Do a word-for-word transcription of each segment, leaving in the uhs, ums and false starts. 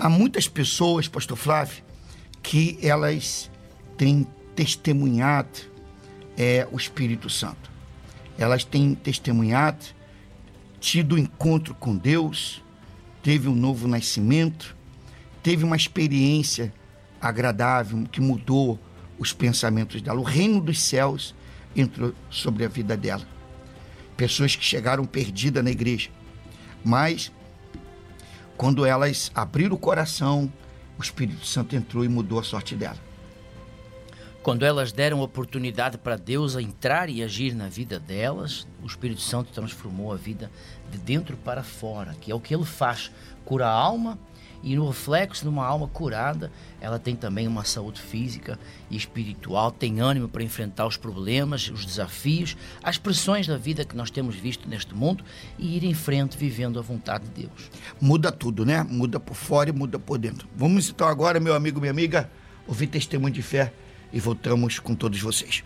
Há muitas pessoas, pastor Flávio, que elas têm testemunhado é, o Espírito Santo. Elas têm testemunhado, tido encontro com Deus, teve um novo nascimento, teve uma experiência agradável que mudou os pensamentos dela. O reino dos céus entrou sobre a vida dela. Pessoas que chegaram perdidas na igreja, mas quando elas abriram o coração, o Espírito Santo entrou e mudou a sorte dela. Quando elas deram oportunidade para Deus a entrar e agir na vida delas, o Espírito Santo transformou a vida de dentro para fora, que é o que ele faz, cura a alma, e no reflexo de uma alma curada, ela tem também uma saúde física e espiritual, tem ânimo para enfrentar os problemas, os desafios, as pressões da vida que nós temos visto neste mundo e ir em frente vivendo a vontade de Deus. Muda tudo, né? Muda por fora e muda por dentro. Vamos então agora, meu amigo, minha amiga, ouvir testemunho de fé e voltamos com todos vocês.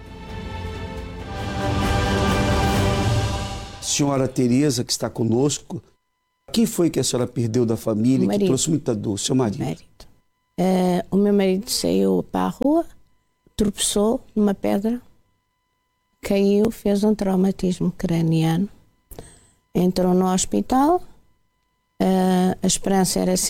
Senhora Tereza, que está conosco, quem foi que a senhora perdeu da família, que trouxe muita dor? Seu marido? marido. Uh, o meu marido saiu para a rua, tropeçou numa pedra, caiu, fez um traumatismo craniano, entrou no hospital, uh, a esperança era